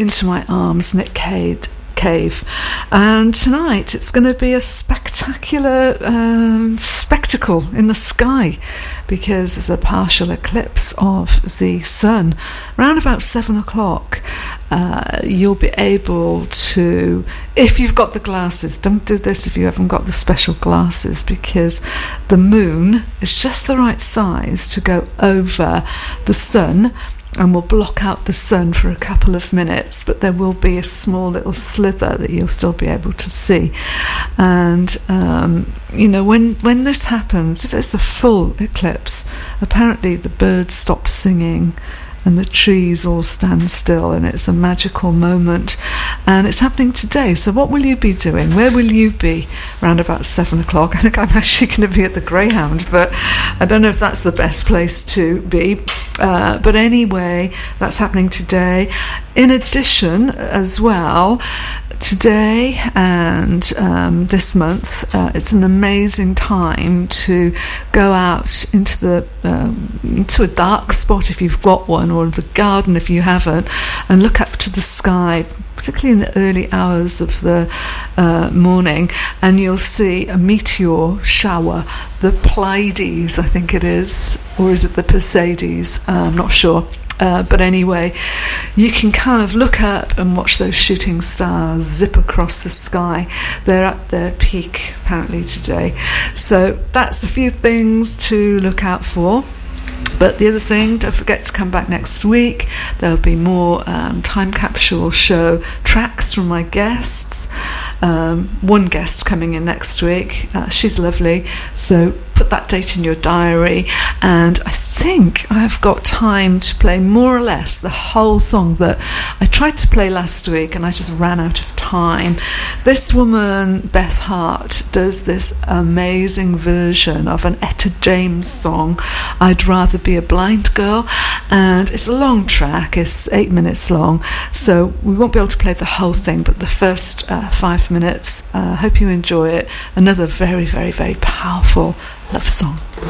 Into My Arms, Nick Cave. And tonight it's going to be a spectacular spectacle in the sky, because there's a partial eclipse of the sun around about 7 o'clock. You'll be able to, if you've got the glasses, don't do this if you haven't got the special glasses, because the moon is just the right size to go over the sun and will block out the sun for a couple of minutes, but there will be a small little slither that you'll still be able to see. And when this happens, if it's a full eclipse, apparently the birds stop singing and the trees all stand still, and it's a magical moment. And it's happening today. So what will you be doing? Where will you be around about 7 o'clock? I think I'm actually going to be at the Greyhound, but I don't know if that's the best place to be. But anyway, that's happening today. In addition, as well, today and this month, it's an amazing time to go out into a dark spot if you've got one, or the garden if you haven't, and look up to the sky, particularly in the early hours of the morning, and you'll see a meteor shower, the Pleiades, I think it is, or is it the Perseids? I'm not sure. But anyway, you can kind of look up and watch those shooting stars zip across the sky. They're at their peak apparently today. So that's a few things to look out for. But the other thing, don't forget to come back next week. There'll be more time capsule show tracks from my guests. One guest coming in next week. She's lovely. So put that date in your diary. And I think I've got time to play more or less the whole song that I tried to play last week and I just ran out of time. This woman, Beth Hart, does this amazing version of an Etta James song, I'd Rather Be a Blind Girl, and it's a long track, it's 8 minutes long, so we won't be able to play the whole thing, but the first 5 minutes. Hope you enjoy it. Another very, very, very powerful love song.